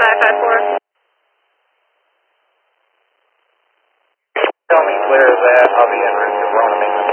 554. Tell me clear of that. I'll be en route to Rona.